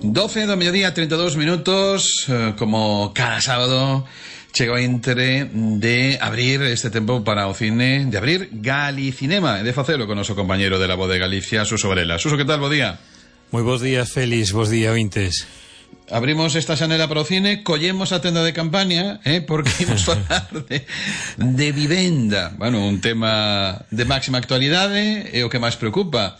12 do mediodía, 32 minutos, como cada sábado chega o intre de abrir este tempo para o cine, de abrir Galicinema, de facelo con o noso compañeiro de la Voz de Galicia, Suso Varela. Suso, que tal? Bo día. Moi bons días, Félix, bons días, ointes. Abrimos esta xanela para o cine, collemos a tenda de campaña, porque imos falar de vivenda. Bueno, un tema de máxima actualidade, é o que máis preocupa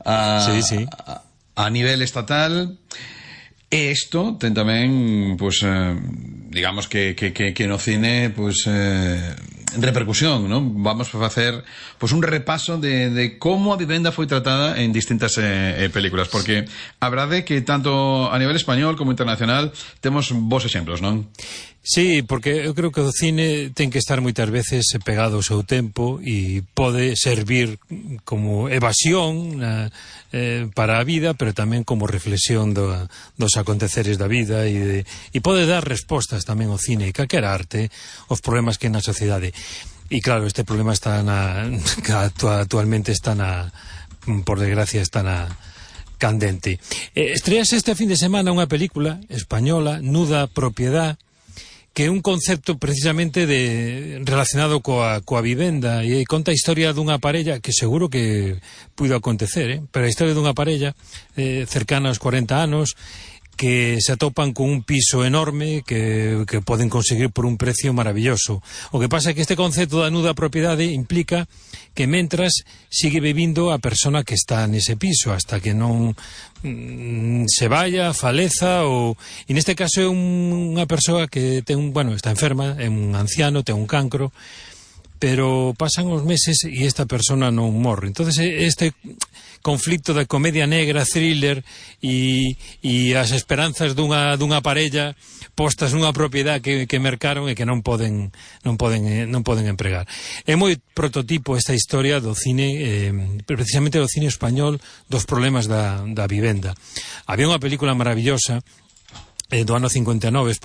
a nivel estatal. E isto ten tamén, pues, digamos que no cine, pues, repercusión, non? Vamos a facer, pues, un repaso de como a vivenda foi tratada en distintas películas, porque a verdade que tanto a nivel español como internacional temos bons exemplos, non? Sí, porque eu creo que o cine ten que estar moitas veces pegado ao seu tempo e pode servir como evasión para a vida, pero tamén como reflexión dos aconteceres da vida e pode dar respostas tamén ao cine e calquera arte aos problemas que na sociedade. E claro, este problema está actualmente está por desgracia está na candente. Estrease este fin de semana unha película española, Nuda Propiedad, que é un concepto precisamente relacionado coa vivenda, e conta a historia dunha parella que seguro que puido acontecer, pero a historia dunha parella cercana aos 40 anos que se atopan con un piso enorme que poden conseguir por un precio maravilloso. O que pasa é que este concepto da nuda propiedade implica que mentras sigue vivindo a persona que está nese piso hasta que non se vaya, faleza e neste caso é unha persoa que está enferma, é un anciano, ten un cancro, pero pasan os meses e esta persona non morre. Entonces este conflicto de comedia negra, thriller e as esperanzas dunha parella postas nunha propiedade que mercaron e que non poden empregar. É moi prototipo esta historia do cine, precisamente do cine español, dos problemas da vivenda. Había unha película maravillosa do ano 59,